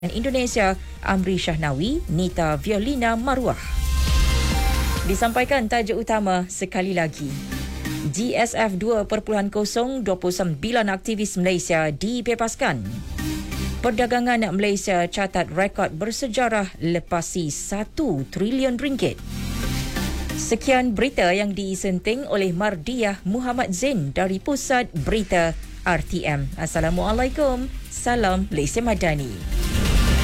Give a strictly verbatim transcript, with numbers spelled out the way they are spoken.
Indonesia Amri Shahnawi, Nita Violina Marwah. Disampaikan tajuk utama sekali lagi. G S F dua titik kosong dua puluh sembilan aktivis Malaysia dibebaskan. Perdagangan Malaysia catat rekod bersejarah lepasi satu trilion ringgit. Sekian berita yang disenting oleh Mardiah Muhammad Zain dari Pusat Berita R T M. Assalamualaikum. Salam Malaysia Madani.